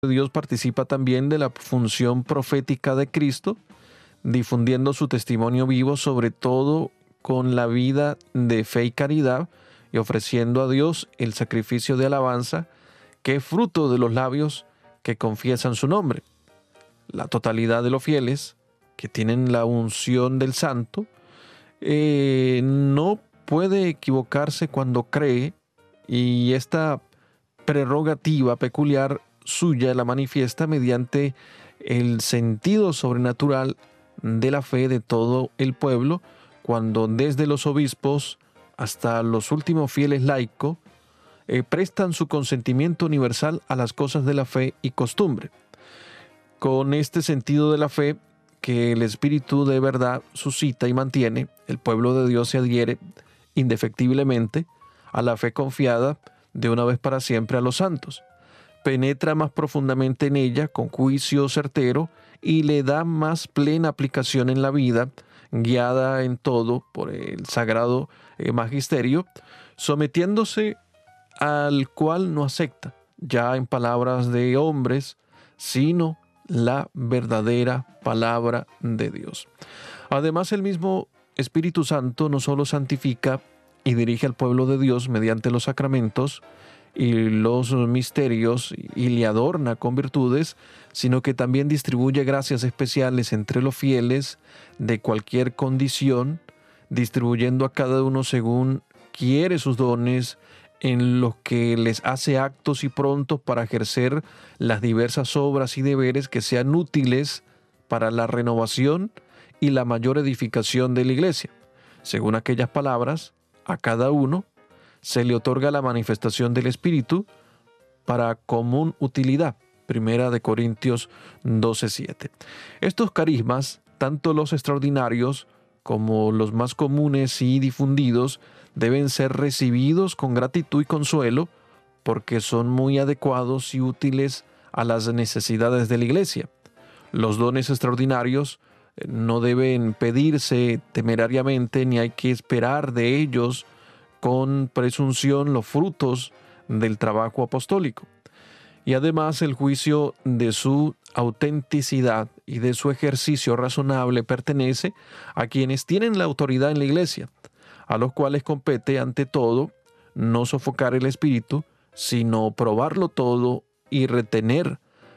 Dios participa también de la función profética de Cristo, difundiendo su testimonio vivo, sobre todo con la vida de fe y caridad, y ofreciendo a Dios el sacrificio de alabanza, que es fruto de los labios que confiesan su nombre. La totalidad de los fieles, que tienen la unción del Santo, no puede equivocarse cuando cree, y esta prerrogativa peculiar suya la manifiesta mediante el sentido sobrenatural de la fe de todo el pueblo, cuando desde los obispos hasta los últimos fieles laicos prestan su consentimiento universal a las cosas de la fe y costumbre. Con este sentido de la fe que el Espíritu de verdad suscita y mantiene, el pueblo de Dios se adhiere indefectiblemente a la fe confiada de una vez para siempre a los santos. Penetra más profundamente en ella con juicio certero y le da más plena aplicación en la vida, guiada en todo por el sagrado magisterio, sometiéndose al cual no acepta, ya en palabras de hombres, sino la verdadera palabra de Dios. Además, el mismo Espíritu Santo no solo santifica y dirige al pueblo de Dios mediante los sacramentos y los misterios y le adorna con virtudes, sino que también distribuye gracias especiales entre los fieles de cualquier condición, distribuyendo a cada uno según quiere sus dones, en los que les hace actos y prontos para ejercer las diversas obras y deberes que sean útiles para la renovación y la mayor edificación de la Iglesia. Según aquellas palabras, a cada uno se le otorga la manifestación del Espíritu para común utilidad. 1 Corintios 12:7. Estos carismas, tanto los extraordinarios como los más comunes y difundidos, deben ser recibidos con gratitud y consuelo, porque son muy adecuados y útiles a las necesidades de la Iglesia. Los dones extraordinarios no deben pedirse temerariamente, ni hay que esperar de ellos con presunción los frutos del trabajo apostólico. Y además el juicio de su autenticidad y de su ejercicio razonable pertenece a quienes tienen la autoridad en la Iglesia, a los cuales compete ante todo no sofocar el espíritu, sino probarlo todo y retener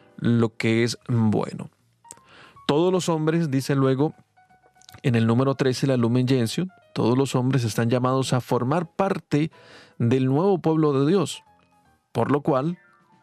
lo que es bueno. Todos los hombres, dice luego en el número 13 la Lumen Gentium, todos los hombres están llamados a formar parte del nuevo pueblo de Dios, por lo cual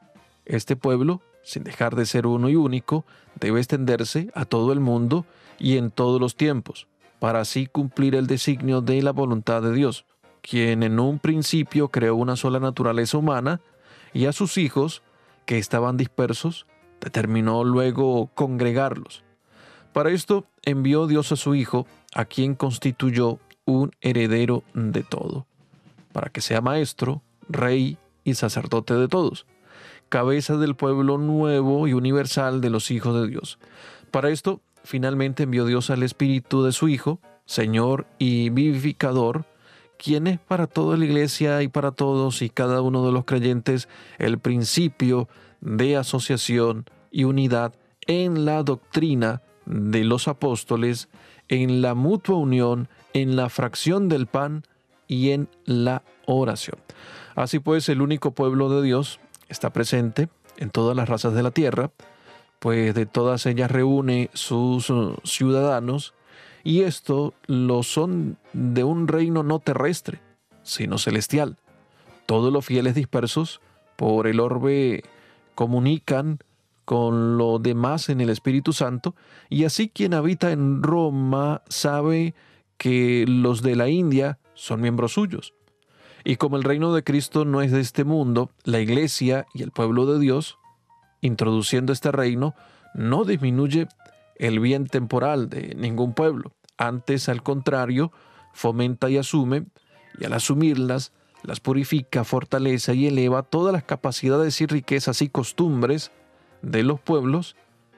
este pueblo, sin dejar de ser uno y único, debe extenderse a todo el mundo y en todos los tiempos, para así cumplir el designio de la voluntad de Dios, quien en un principio creó una sola naturaleza humana, y a sus hijos, que estaban dispersos, determinó luego congregarlos. Para esto envió Dios a su Hijo, a quien constituyó un heredero de todo, para que sea maestro, rey y sacerdote de todos, cabeza del pueblo nuevo y universal de los hijos de Dios. Para esto, finalmente envió Dios al Espíritu de su Hijo, Señor y vivificador, quien es para toda la Iglesia y para todos y cada uno de los creyentes el principio de asociación y unidad en la doctrina de los apóstoles, en la mutua unión, en la fracción del pan y en la oración. Así pues, el único pueblo de Dios está presente en todas las razas de la tierra, pues de todas ellas reúne sus ciudadanos, y esto lo son de un reino no terrestre, sino celestial. Todos los fieles dispersos por el orbe comunican con lo demás en el Espíritu Santo, y así quien habita en Roma sabe que los de la India son miembros suyos. Y como el reino de Cristo no es de este mundo, la Iglesia y el pueblo de Dios, introduciendo este reino, no disminuye el bien temporal de ningún pueblo. Antes, al contrario, fomenta y asume, y al asumirlas, las purifica, fortalece y eleva todas las capacidades y riquezas y costumbres de los pueblos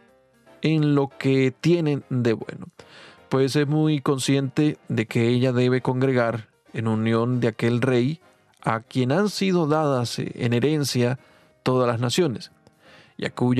en lo que tienen de bueno. Pues es muy consciente de que ella debe congregar en unión de aquel rey a quien han sido dadas en herencia todas las naciones, y a cuya